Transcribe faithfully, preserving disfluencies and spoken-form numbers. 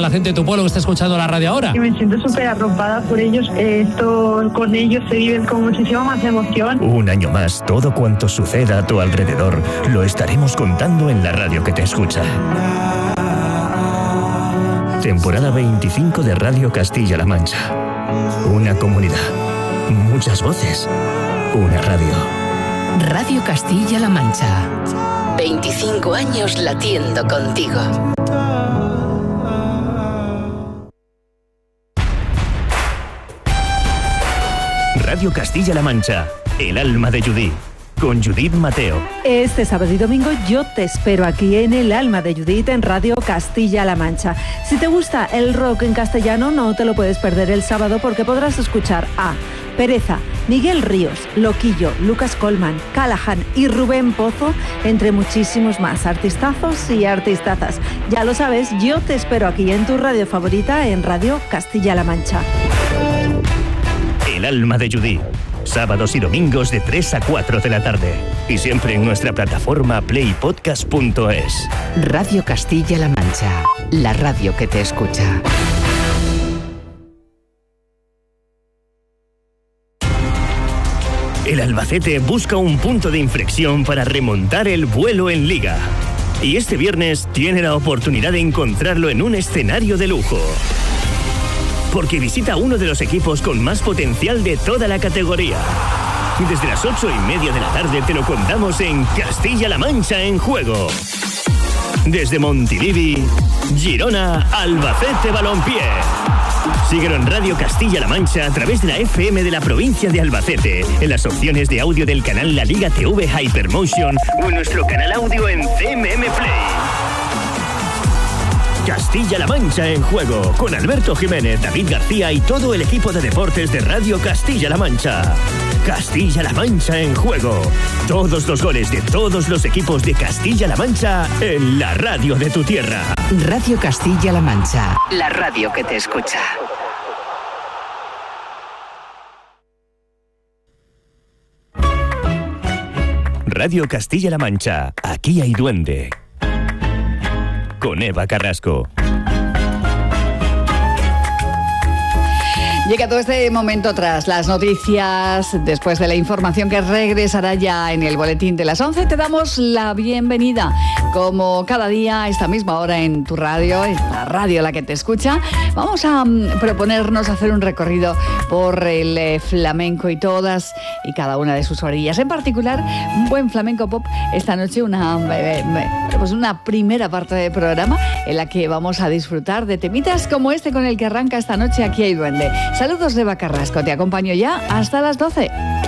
la gente de tu pueblo que está escuchando la radio ahora? Y me siento súper arropada por ellos. Eh, esto, con ellos se viven con muchísima más emoción. Un año más, todo cuanto suceda a tu alrededor lo estaremos contando en la radio que te escucha. Temporada veinticinco de Radio Castilla-La Mancha. Una comunidad, muchas voces, una radio. Radio Castilla-La Mancha. veinticinco años latiendo contigo. Radio Castilla-La Mancha, el alma de Judith, con Judith Mateo. Este sábado y domingo yo te espero aquí en El Alma de Judith en Radio Castilla-La Mancha. Si te gusta el rock en castellano, no te lo puedes perder el sábado porque podrás escuchar a Pereza, Miguel Ríos, Loquillo, Lucas Colman, Callahan y Rubén Pozo, entre muchísimos más artistazos y artistazas. Ya lo sabes, yo te espero aquí en tu radio favorita en Radio Castilla-La Mancha. El alma de Judith. Sábados y domingos de tres a cuatro de la tarde. Y siempre en nuestra plataforma play podcast punto es. Radio Castilla-La Mancha, la radio que te escucha. El Albacete busca un punto de inflexión para remontar el vuelo en Liga. Y este viernes tiene la oportunidad de encontrarlo en un escenario de lujo. Porque visita uno de los equipos con más potencial de toda la categoría. Y desde las ocho y media de la tarde te lo contamos en Castilla-La Mancha en juego. Desde Montilivi, Girona, Albacete Balompié. Síguelo en Radio Castilla-La Mancha a través de la F M de la provincia de Albacete, en las opciones de audio del canal La Liga T V Hypermotion o en nuestro canal audio en C M M Play. Castilla-La Mancha en juego, con Alberto Jiménez, David García y todo el equipo de deportes de Radio Castilla-La Mancha. Castilla-La Mancha en juego. Todos los goles de todos los equipos de Castilla-La Mancha en la radio de tu tierra. Radio Castilla-La Mancha, la radio que te escucha. Radio Castilla-La Mancha, aquí hay duende. Con Eva Carrasco. Llega todo este momento tras las noticias, después de la información que regresará ya en el boletín de las once. Te damos la bienvenida, como cada día a esta misma hora en tu radio, en la radio la que te escucha. Vamos a um, proponernos hacer un recorrido por el eh, flamenco y todas y cada una de sus orillas. En particular, un buen flamenco pop esta noche, una, eh, eh, pues una primera parte del programa en la que vamos a disfrutar de temitas como este con el que arranca esta noche Aquí hay duende. Saludos de Eva Carrasco, te acompaño ya hasta las doce.